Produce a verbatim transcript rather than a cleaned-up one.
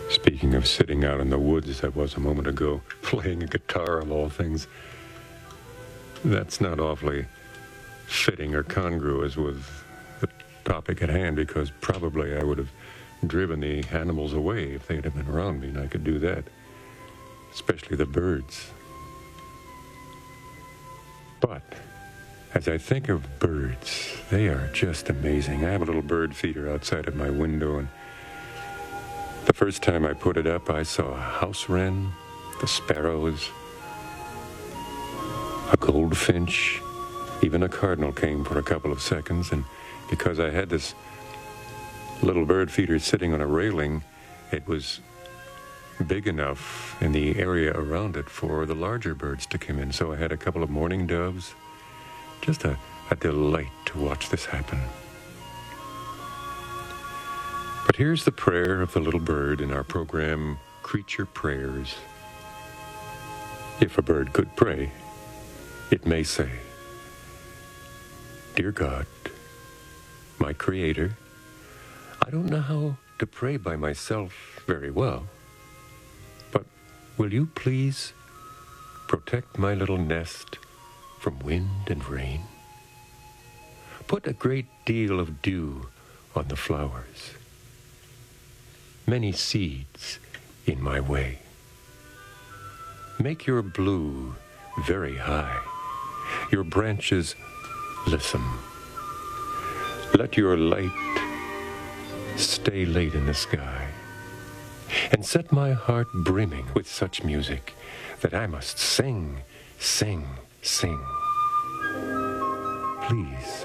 Speaking of sitting out in the woods, I was a moment ago, playing a guitar of all things. That's not awfully fitting or congruous with the topic at hand, because probably I would have driven the animals away if they'd have been around me, and I could do that, especially the birds. But as I think of birds, they are just amazing. I have a little bird feeder outside of my window, and the first time I put it up, I saw a house wren, the sparrows, a goldfinch, even a cardinal came for a couple of seconds, and because I had this little bird feeder sitting on a railing, it was big enough in the area around it for the larger birds to come in. So I had a couple of mourning doves. Just a, a delight to watch this happen. But here's the prayer of the little bird in our program, Creature Prayers. If a bird could pray, it may say, "Dear God, my Creator, I don't know how to pray by myself very well, but will you please protect my little nest from wind and rain? Put a great deal of dew on the flowers, many seeds in my way. Make your blue very high, your branches listen. Let your light stay late in the sky, and set my heart brimming with such music that I must sing, sing, sing. Please